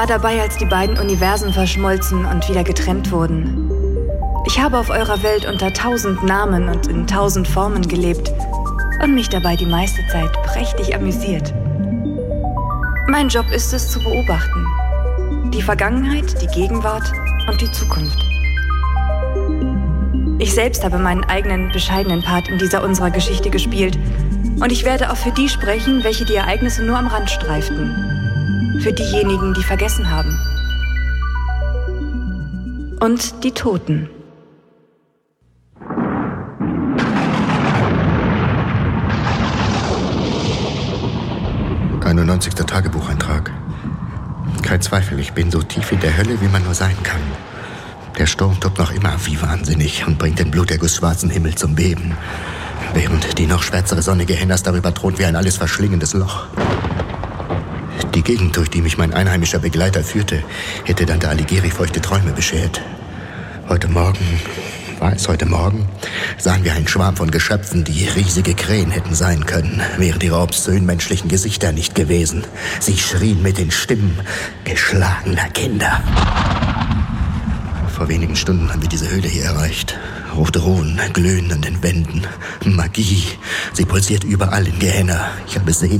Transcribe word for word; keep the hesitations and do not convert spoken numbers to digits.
war dabei, als die beiden Universen verschmolzen und wieder getrennt wurden. Ich habe auf eurer Welt unter tausend Namen und in tausend Formen gelebt und mich dabei die meiste Zeit prächtig amüsiert. Mein Job ist es, zu beobachten. Die Vergangenheit, die Gegenwart und die Zukunft. Ich selbst habe meinen eigenen, bescheidenen Part in dieser unserer Geschichte gespielt und ich werde auch für die sprechen, welche die Ereignisse nur am Rand streiften. Für diejenigen, die vergessen haben. Und die Toten. einundneunzigster Tagebucheintrag. Kein Zweifel, ich bin so tief in der Hölle, wie man nur sein kann. Der Sturm tobt noch immer wie wahnsinnig und bringt den Bluterguss schwarzen Himmel zum Beben, während die noch schwärzere Sonne Gehennas darüber thront wie ein alles verschlingendes Loch. Die Gegend, durch die mich mein einheimischer Begleiter führte, hätte Dante Alighieri feuchte Träume beschert. Heute Morgen, war es heute Morgen, sahen wir einen Schwarm von Geschöpfen, die riesige Krähen hätten sein können, wären ihre obszön menschlichen Gesichter nicht gewesen. Sie schrien mit den Stimmen geschlagener Kinder. Vor wenigen Stunden haben wir diese Höhle hier erreicht. Rote Runen glühen an den Wänden. Magie, sie pulsiert überall in Gehenna. Ich habe Sehnen